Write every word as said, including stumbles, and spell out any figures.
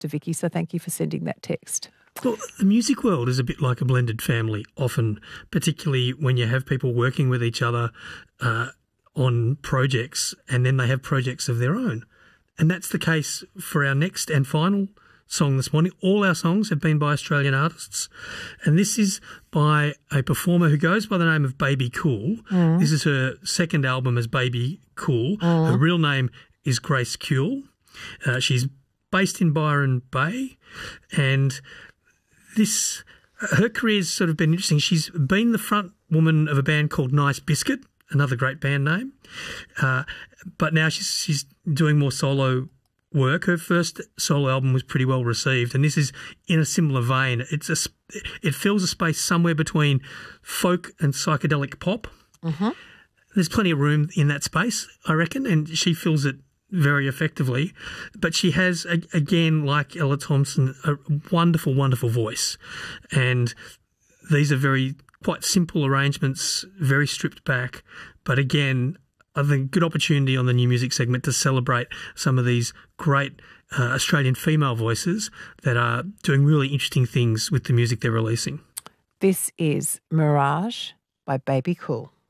to Vicky, so thank you for sending that text. Well, the music world is a bit like a blended family often, particularly when you have people working with each other uh, on projects and then they have projects of their own. And that's the case for our next and final song this morning. All our songs have been by Australian artists, and this is by a performer who goes by the name of Baby Cool. Mm. This is her second album as Baby Cool. Mm. Her real name is Grace Kuehl. Uh, she's based in Byron Bay, and this her career's sort of been interesting. She's been the front woman of a band called Nice Biscuit, another great band name, uh, but now she's she's doing more solo work. Her first solo album was pretty well received, and this is in a similar vein. It's a it fills a space somewhere between folk and psychedelic pop. Mm-hmm. There's plenty of room in that space, I reckon, and she fills it very effectively. But she has, again, like Ella Thompson, a wonderful, wonderful voice, and these are very quite simple arrangements, very stripped back, but again, I think good opportunity on the new music segment to celebrate some of these great uh, Australian female voices that are doing really interesting things with the music they're releasing. This is Mirage by Baby Cool.